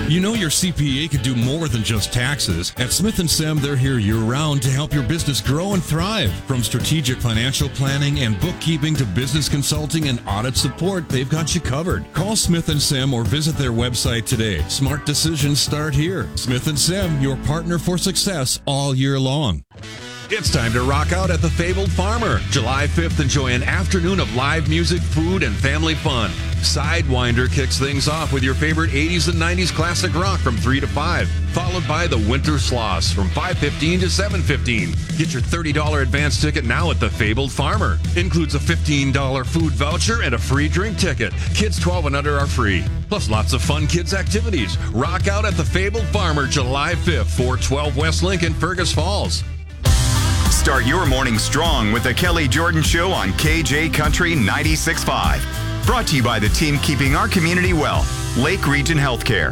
You know your CPA could do more than just taxes. At Smith & Sem, they're here year-round to help your business grow and thrive. From strategic financial planning and bookkeeping to business consulting and audit support, they've got you covered. Call Smith & Sem or visit their website today. Smart decisions start here. Smith & Sem, your partner for success all year long. It's time to rock out at the Fabled Farmer. July 5th, enjoy an afternoon of live music, food, and family fun. Sidewinder kicks things off with your favorite 80s and 90s classic rock from 3 to 5, followed by the Winter Sloss from 5:15 to 7:15. Get your $30 advance ticket now at the Fabled Farmer. Includes a $15 food voucher and a free drink ticket. Kids 12 and under are free. Plus lots of fun kids activities. Rock out at the Fabled Farmer July 5th, 412 West Lincoln, Fergus Falls. Start your morning strong with the Kelly Jordan Show on KJ Country 96.5. Brought to you by the team keeping our community well, Lake Region Healthcare.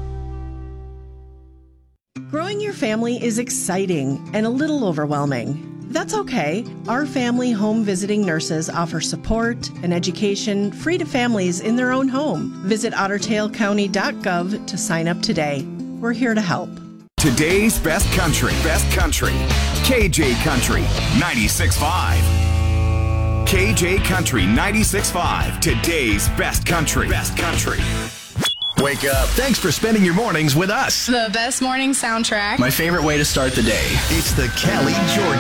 Growing your family is exciting and a little overwhelming. That's okay. Our family home visiting nurses offer support and education free to families in their own home. Visit ottertailcounty.gov to sign up today. We're here to help. Today's best country. KJ Country 96.5. KJ Country 96.5. Today's best country. Wake up. Thanks for spending your mornings with us. The best morning soundtrack. My favorite way to start the day. It's the Kelly Jordan